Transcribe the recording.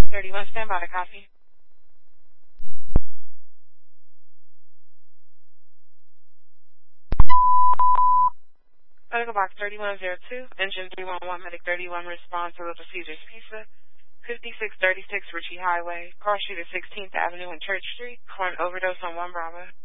31, stand by, copy. Medical box 3102, engine 311, medic 31, respond to Little Caesars Pizza, 5636 Ritchie Highway, cross street at 16th Avenue and Church Street, for an overdose on 1 Bravo.